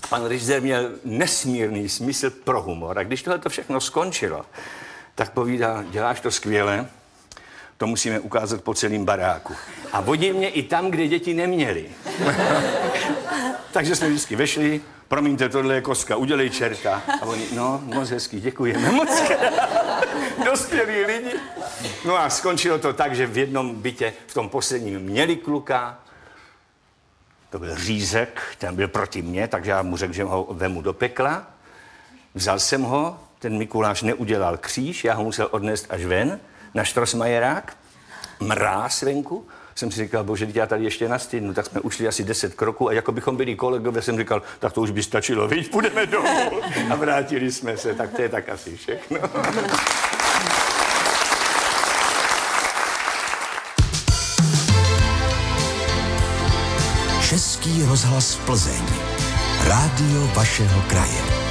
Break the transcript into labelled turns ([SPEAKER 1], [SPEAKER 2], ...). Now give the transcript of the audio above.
[SPEAKER 1] Pan režisér měl nesmírný smysl pro humor. A když tohle to všechno skončilo, tak povídá, děláš to skvěle, to musíme ukázat po celém baráku. A vodí mě i tam, kde děti neměly. Takže jsme vždycky vešli, promiňte, tohle je koska, udělej čerta. A oni, no, moc hezký, děkujeme moc. Dospělí lidi. No a skončilo to tak, že v jednom bytě, v tom posledním, měli kluka. To byl Řízek, ten byl proti mně, takže já mu řekl, že ho vemu do pekla. Vzal jsem ho, ten Mikuláš neudělal kříž, já ho musel odnést až ven, na Štrosmajerák, mráz venku. Jsem si říkal, bože, já tady ještě nastydnu, tak jsme ušli asi 10 kroků a jako bychom byli kolegové, jsem říkal, tak to už by stačilo, viď, půjdeme domů. A vrátili jsme se, tak to je tak asi všechno.
[SPEAKER 2] Český rozhlas Plzeň. Rádio vašeho kraje.